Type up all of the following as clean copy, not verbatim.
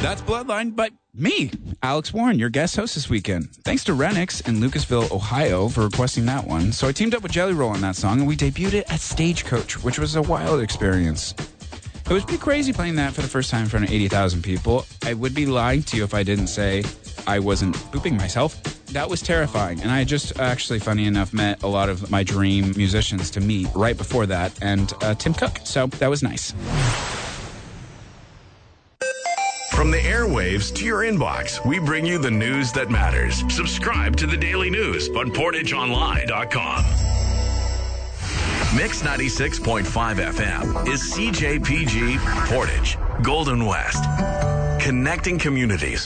That's Bloodline, but me, Alex Warren, your guest host this weekend. Thanks to Renix in Lucasville, Ohio for requesting that one. So I teamed up with Jelly Roll on that song, and we debuted it at Stagecoach, which was a wild experience. It was pretty crazy playing that for the first time in front of 80,000 people. I would be lying to you if I didn't say I wasn't pooping myself. That was terrifying. And I just actually, funny enough, met a lot of my dream musicians to meet right before that, and Tim Cook. So that was nice. From the airwaves to your inbox, we bring you the news that matters. Subscribe to the Daily News on PortageOnline.com. Mix 96.5 FM is CJPG Portage, Golden West. Connecting communities.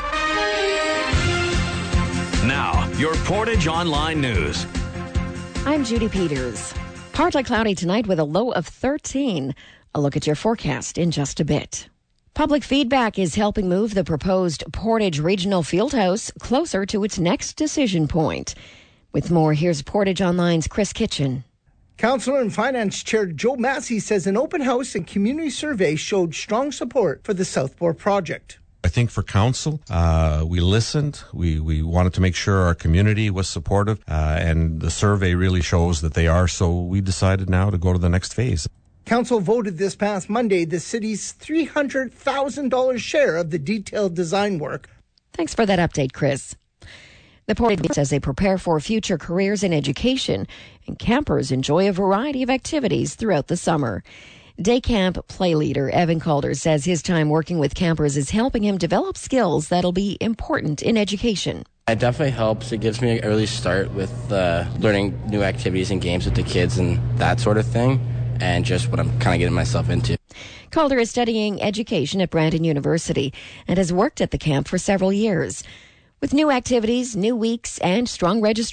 Now, your Portage Online News. I'm Judy Peters. Partly cloudy tonight with a low of 13. A look at your forecast in just a bit. Public feedback is helping move the proposed Portage Regional Fieldhouse closer to its next decision point. With more, here's Portage Online's Chris Kitchen. Councillor and Finance Chair Joe Massey says an open house and community survey showed strong support for the Southport project. I think for council, we listened. We wanted to make sure our community was supportive, and the survey really shows that they are. So we decided now to go to the next phase. Council voted this past Monday the city's $300,000 share of the detailed design work. Thanks for that update, Chris. The Portage says they prepare for future careers in education, and campers enjoy a variety of activities throughout the summer. Day camp play leader Evan Calder says his time working with campers is helping him develop skills that'll be important in education. It definitely helps. It gives me an early start with learning new activities and games with the kids and that sort of thing, and just what I'm kind of getting myself into. Calder is studying education at Brandon University and has worked at the camp for several years. With new activities, new weeks, and strong registration,